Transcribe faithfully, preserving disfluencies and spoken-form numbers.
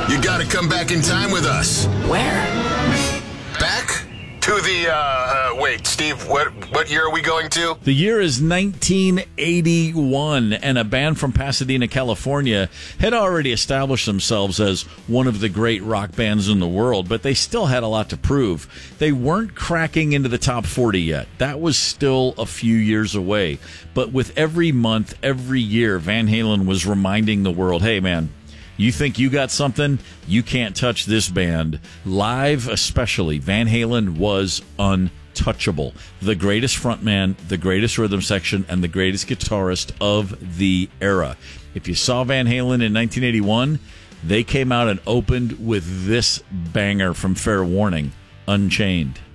You got to come back in time with us. Where? Back to the, uh, uh, wait, Steve, what what year are we going to? The year is nineteen eighty-one, and a band from Pasadena, California, had already established themselves as one of the great rock bands in the world, but they still had a lot to prove. They weren't cracking into the top forty yet. That was still a few years away. But with every month, every year, Van Halen was reminding the world, hey, man, you think you got something? You can't touch this band. Live especially, Van Halen was untouchable. The greatest frontman, the greatest rhythm section, and the greatest guitarist of the era. If you saw Van Halen in nineteen eighty-one, they came out and opened with this banger from Fair Warning, Unchained.